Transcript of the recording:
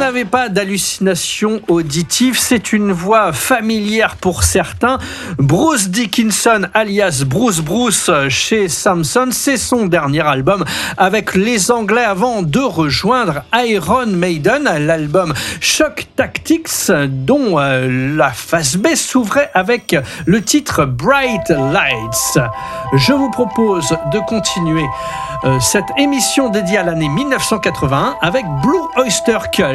n'avez pas d'hallucination auditive, c'est une voix familière pour certains. Bruce Dickinson, alias Bruce chez Samson, c'est son dernier album avec les Anglais avant de rejoindre Iron Maiden. L'album Shock Tactics, dont la face B s'ouvrait avec le titre Bright Lights. Je vous propose de continuer cette émission dédiée à l'année 1981 avec Blue Oyster Cult.